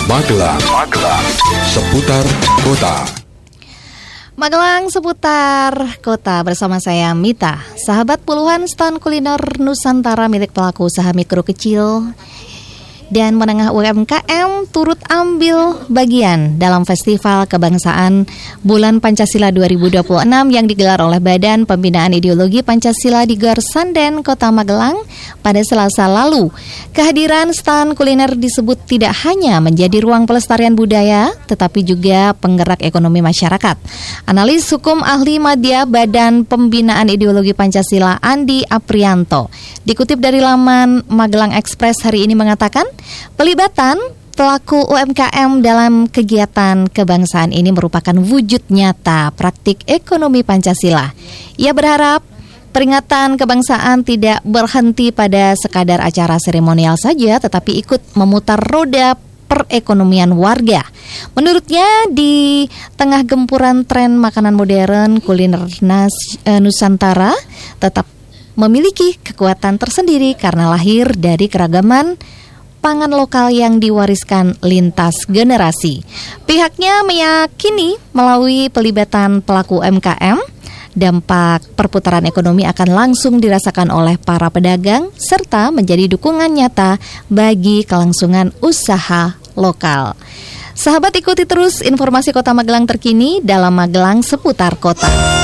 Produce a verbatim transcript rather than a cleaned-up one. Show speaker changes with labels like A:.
A: Magelang, Magelang, seputar kota.
B: Magelang seputar kota bersama saya Mita. Sahabat, puluhan stand kuliner Nusantara milik pelaku usaha mikro kecil dan menengah U M K M turut ambil bagian dalam Festival Kebangsaan Bulan Pancasila dua ribu dua puluh enam yang digelar oleh Badan Pembinaan Ideologi Pancasila di Gor Sanden, Kota Magelang pada Selasa lalu. Kehadiran stand kuliner disebut tidak hanya menjadi ruang pelestarian budaya, tetapi juga penggerak ekonomi masyarakat. Analis hukum ahli media Badan Pembinaan Ideologi Pancasila Andi Aprianto dikutip dari laman Magelang Express hari ini mengatakan, pelibatan pelaku U M K M dalam kegiatan kebangsaan ini merupakan wujud nyata praktik ekonomi Pancasila. Ia berharap peringatan kebangsaan tidak berhenti pada sekadar acara seremonial saja, tetapi ikut memutar roda perekonomian warga. Menurutnya, di tengah gempuran tren makanan modern, kuliner nas, e, Nusantara tetap memiliki kekuatan tersendiri karena lahir dari keragaman pangan lokal yang diwariskan lintas generasi. Pihaknya meyakini melalui pelibatan pelaku U M K M, dampak perputaran ekonomi akan langsung dirasakan oleh para pedagang serta menjadi dukungan nyata bagi kelangsungan usaha lokal. Sahabat, ikuti terus informasi Kota Magelang terkini dalam Magelang seputar kota.